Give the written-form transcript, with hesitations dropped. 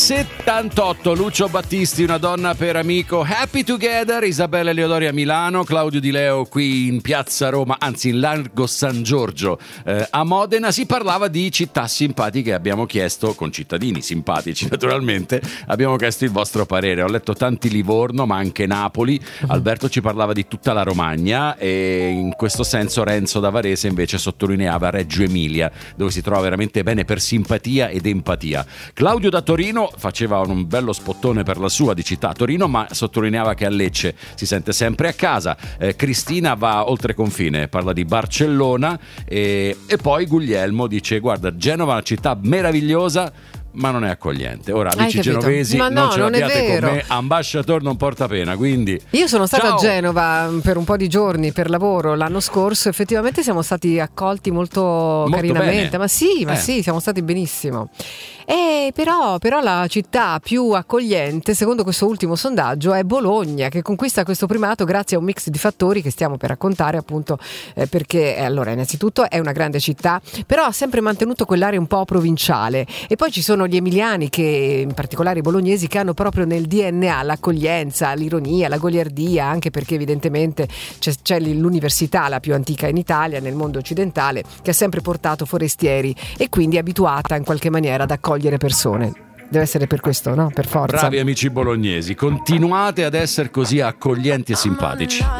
78. Lucio Battisti, Una donna per amico. Happy Together. Isabella Leodori a Milano, Claudio Di Leo qui in Piazza Roma, anzi in Largo San Giorgio a Modena. Si parlava di città simpatiche. Abbiamo chiesto, con cittadini simpatici naturalmente, abbiamo chiesto il vostro parere. Ho letto tanti Livorno, ma anche Napoli. Alberto ci parlava di tutta la Romagna, e in questo senso Renzo da Varese invece sottolineava Reggio Emilia, dove si trova veramente bene per simpatia ed empatia. Claudio da Torino faceva un bello spottone per la sua di città Torino, ma sottolineava che a Lecce si sente sempre a casa. Cristina va oltre confine, parla di Barcellona, e poi Guglielmo dice: guarda, Genova è una città meravigliosa, ma non è accogliente. Ora, amici genovesi, non ce l'abbiate con me, ambasciatore non porta pena, quindi io sono stata a Genova per un po' di giorni per lavoro l'anno scorso, effettivamente siamo stati accolti molto carinamente, bene. ma sì, siamo stati benissimo. Però la città più accogliente, secondo questo ultimo sondaggio, è Bologna, che conquista questo primato grazie a un mix di fattori che stiamo per raccontare, appunto, perché allora innanzitutto è una grande città, però ha sempre mantenuto quell'area un po' provinciale, e poi ci sono gli emiliani, che in particolare i bolognesi, che hanno proprio nel DNA l'accoglienza, l'ironia, la goliardia, anche perché evidentemente c'è l'università, la più antica in Italia, nel mondo occidentale, che ha sempre portato forestieri e quindi è abituata in qualche maniera ad accogliere persone. Deve essere per questo, no? Per forza. Bravi amici bolognesi, continuate ad essere così accoglienti e simpatici.